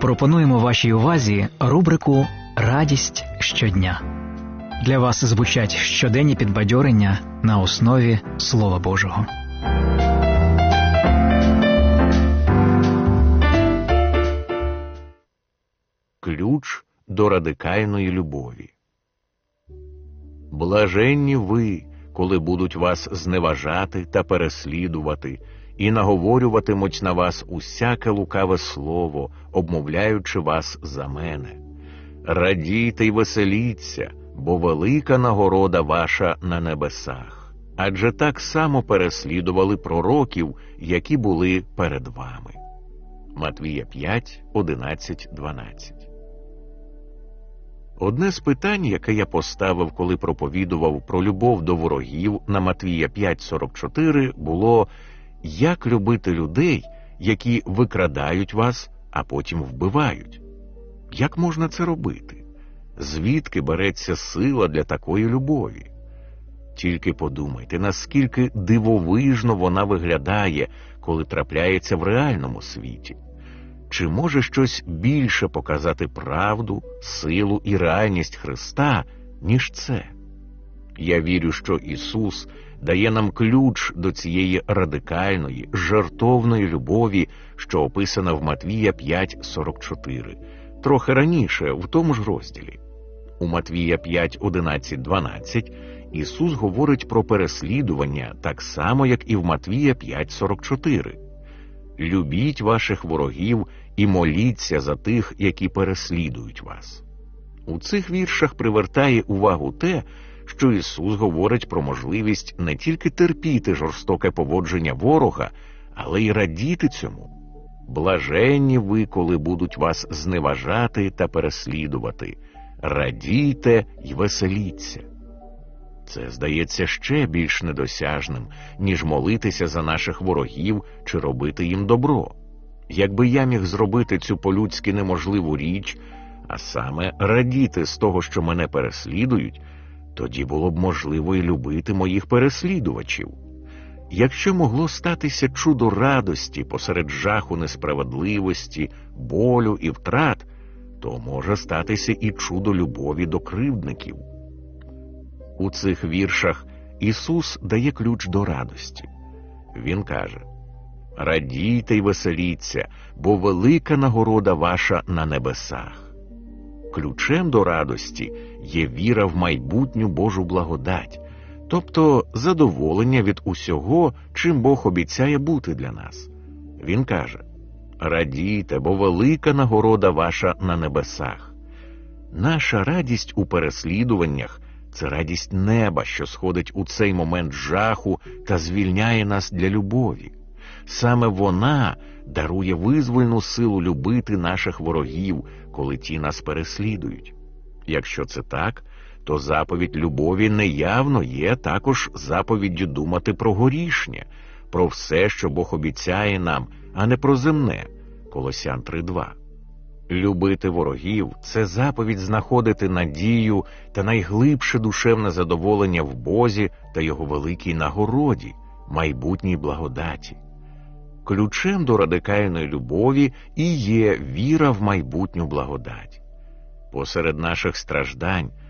Пропонуємо вашій увазі рубрику «Радість щодня». Для вас звучать щоденні підбадьорення на основі Слова Божого. Ключ до радикальної любові. Блаженні ви, коли будуть вас зневажати та переслідувати, і наговорюватимуть на вас усяке лукаве слово, обмовляючи вас за мене. Радійте й веселіться, бо велика нагорода ваша на небесах. Адже так само переслідували пророків, які були перед вами. Матвія 5, 11, 12. Одне з питань, яке я поставив, коли проповідував про любов до ворогів на Матвія 5:44, було: як любити людей, які викрадають вас, а потім вбивають? Як можна це робити? Звідки береться сила для такої любові? Тільки подумайте, наскільки дивовижно вона виглядає, коли трапляється в реальному світі. Чи може щось більше показати правду, силу і реальність Христа, ніж це? Я вірю, що Ісус дає нам ключ до цієї радикальної, жертовної любові, що описана в Матвія 5:44, трохи раніше, в тому ж розділі. У Матвія 5:11-12 Ісус говорить про переслідування так само, як і в Матвія 5:44. «Любіть ваших ворогів і моліться за тих, які переслідують вас». У цих віршах привертає увагу те, що Ісус говорить про можливість не тільки терпіти жорстоке поводження ворога, але й радіти цьому. «Блаженні ви, коли будуть вас зневажати та переслідувати. Радійте й веселіться». Це здається ще більш недосяжним, ніж молитися за наших ворогів чи робити їм добро. Якби я міг зробити цю по-людськи неможливу річ, а саме радіти з того, що мене переслідують, тоді було б можливо і любити моїх переслідувачів. Якщо могло статися чудо радості посеред жаху несправедливості, болю і втрат, то може статися і чудо любові до кривдників. У цих віршах Ісус дає ключ до радості. Він каже: «Радійте й веселіться, бо велика нагорода ваша на небесах». Ключем до радості є віра в майбутню Божу благодать, тобто задоволення від усього, чим Бог обіцяє бути для нас. Він каже: «Радійте, бо велика нагорода ваша на небесах». Наша радість у переслідуваннях – це радість неба, що сходить у цей момент жаху та звільняє нас для любові. Саме вона дарує визвольну силу любити наших ворогів, коли ті нас переслідують. Якщо це так, то заповідь любові неявно є також заповіддю думати про горішнє, про все, що Бог обіцяє нам, а не про земне. Колосян 3:2. Любити ворогів – це заповідь знаходити надію та найглибше душевне задоволення в Бозі та Його великій нагороді, майбутній благодаті. Ключем до радикальної любові і є віра в майбутню благодать. Посеред наших страждань